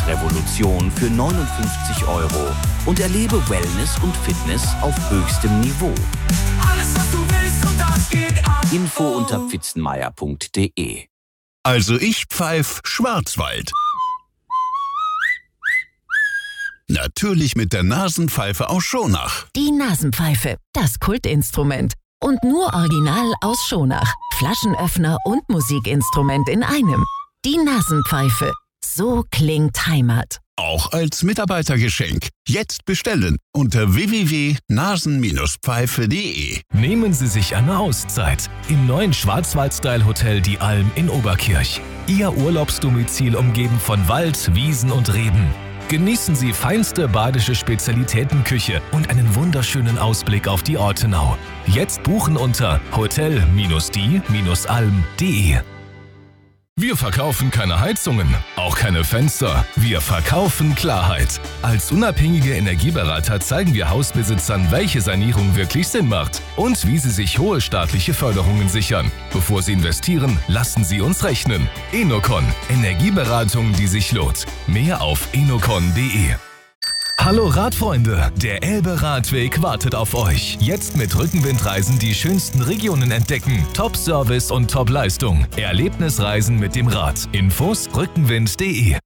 Fitnessrevolution für 59 € und erlebe Wellness und Fitness auf höchstem Niveau. Alles, was du willst und das geht ab. Info unter pfitzenmeier.de. Also ich pfeif Schwarzwald. Natürlich mit der Nasenpfeife aus Schonach. Die Nasenpfeife, das Kultinstrument. Und nur original aus Schonach. Flaschenöffner und Musikinstrument in einem. Die Nasenpfeife. So klingt Heimat. Auch als Mitarbeitergeschenk. Jetzt bestellen unter www.nasen-pfeife.de. Nehmen Sie sich eine Auszeit im neuen Schwarzwald-Style-Hotel Die Alm in Oberkirch. Ihr Urlaubsdomizil umgeben von Wald, Wiesen und Reben. Genießen Sie feinste badische Spezialitätenküche und einen wunderschönen Ausblick auf die Ortenau. Jetzt buchen unter hotel-die-alm.de. Wir verkaufen keine Heizungen, auch keine Fenster. Wir verkaufen Klarheit. Als unabhängige Energieberater zeigen wir Hausbesitzern, welche Sanierung wirklich Sinn macht und wie sie sich hohe staatliche Förderungen sichern. Bevor Sie investieren, lassen Sie uns rechnen. Enocon, Energieberatung, die sich lohnt. Mehr auf enocon.de. Hallo Radfreunde, der Elbe-Radweg wartet auf euch. Jetzt mit Rückenwindreisen die schönsten Regionen entdecken. Top-Service und Top-Leistung. Erlebnisreisen mit dem Rad. Infos rückenwind.de.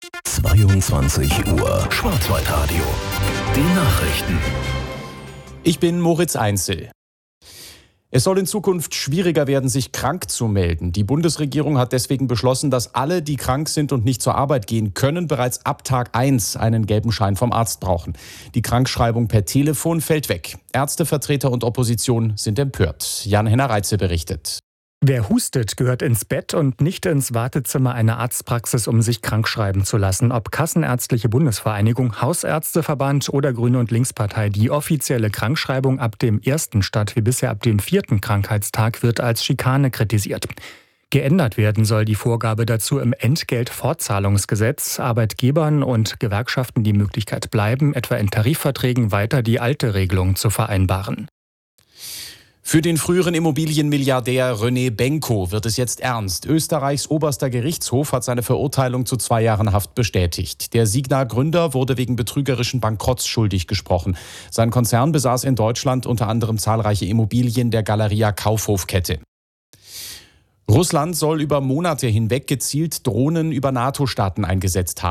22 Uhr Schwarzwaldradio. Die Nachrichten. Ich bin Moritz Einzel. Es soll in Zukunft schwieriger werden, sich krank zu melden. Die Bundesregierung hat deswegen beschlossen, dass alle, die krank sind und nicht zur Arbeit gehen können, bereits ab Tag 1 einen gelben Schein vom Arzt brauchen. Die Krankschreibung per Telefon fällt weg. Ärztevertreter und Opposition sind empört. Jan-Henner Reitze berichtet. Wer hustet, gehört ins Bett und nicht ins Wartezimmer einer Arztpraxis, um sich krank schreiben zu lassen. Ob Kassenärztliche Bundesvereinigung, Hausärzteverband oder Grüne- und Linkspartei, die offizielle Krankschreibung ab dem 1. statt wie bisher ab dem 4. Krankheitstag wird als Schikane kritisiert. Geändert werden soll die Vorgabe dazu im Entgeltfortzahlungsgesetz. Arbeitgebern und Gewerkschaften die Möglichkeit bleiben, etwa in Tarifverträgen weiter die alte Regelung zu vereinbaren. Für den früheren Immobilienmilliardär René Benko wird es jetzt ernst. Österreichs oberster Gerichtshof hat seine Verurteilung zu 2 Jahren Haft bestätigt. Der Signa-Gründer wurde wegen betrügerischen Bankrotts schuldig gesprochen. Sein Konzern besaß in Deutschland unter anderem zahlreiche Immobilien der Galeria Kaufhof-Kette. Russland soll über Monate hinweg gezielt Drohnen über NATO-Staaten eingesetzt haben.